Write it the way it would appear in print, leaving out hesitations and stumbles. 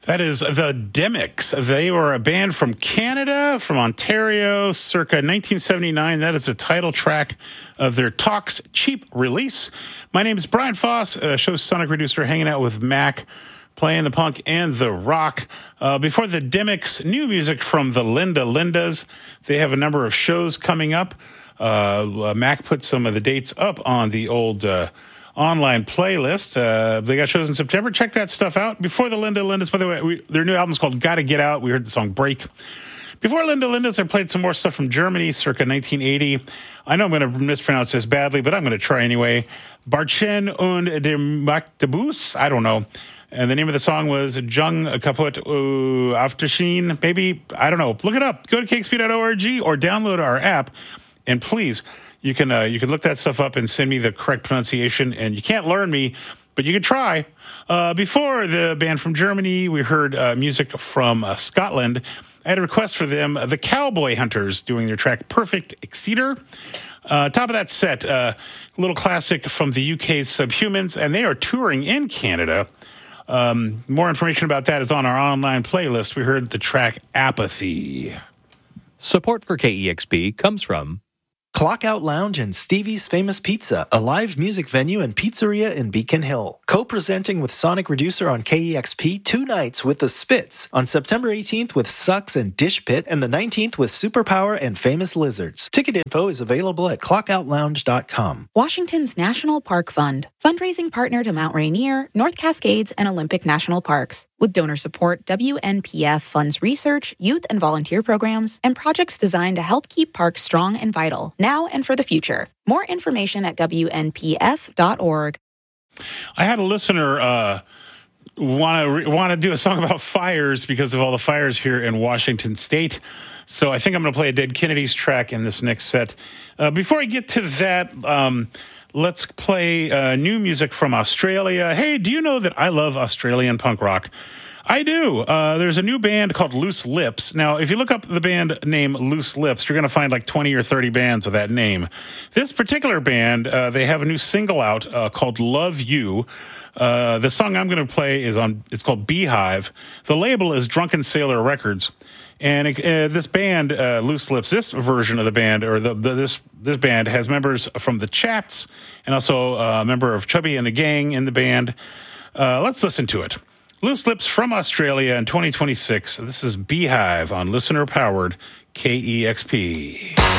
That is the Demics. They were a band from Canada, from Ontario, circa 1979. That is the title track of their Talks Cheap release. My name is Brian Foss, show's sonic producer, hanging out with Mac, playing the punk and the rock. Before the Demics, new music from the Linda Lindas. They have a number of shows coming up. Mac put some of the dates up on the old online playlist. They got shows in September. Check that stuff out. Before the Linda Lindas, by the way, their new album's called Gotta Get Out. We heard the song Break. Before Linda Lindas, I played some more stuff from Germany, circa 1980. I know I'm going to mispronounce this badly, but I'm going to try anyway. Barchen und der Machtbus. I don't know. And the name of the song was Jung Kaputt Afterschien. Maybe, I don't know. Look it up. Go to KXP.org or download our app. And please, you can look that stuff up and send me the correct pronunciation. And you can't learn me, but you can try. Before the band from Germany, we heard music from Scotland. I had a request for them, the Cowboy Hunters, doing their track Perfect Exceeder. Top of that set, a little classic from the UK's Subhumans, and they are touring in Canada. More information about that is on our online playlist. We heard the track Apathy. Support for KEXP comes from Clockout Lounge and Stevie's Famous Pizza, a live music venue and pizzeria in Beacon Hill. Co-presenting with Sonic Reducer on KEXP 2 nights with the Spits on September 18th with Sucks and Dish Pit and the 19th with Superpower and Famous Lizards. Ticket info is available at clockoutlounge.com. Washington's National Park Fund, fundraising partner to Mount Rainier, North Cascades, and Olympic National Parks. With donor support, WNPF funds research, youth and volunteer programs, and projects designed to help keep parks strong and vital, now and for the future. More information at WNPF.org. I had a listener want to do a song about fires because of all the fires here in Washington State. So I think I'm going to play a Dead Kennedys track in this next set. Before I get to that, let's play new music from Australia. Hey, do you know that I love Australian punk rock? I do. There's a new band called Loose Lips. Now, if you look up the band name Loose Lips, you're going to find like 20 or 30 bands with that name. This particular band, they have a new single out called Love You. The song I'm going to play it's called Beehive. The label is Drunken Sailor Records. And this band, Loose Lips, this version of the band, or this band has members from the Chats and also a member of Chubby and the Gang in the band. Let's listen to it. Loose Lips from Australia in 2026. This is Beehive on listener-powered KEXP.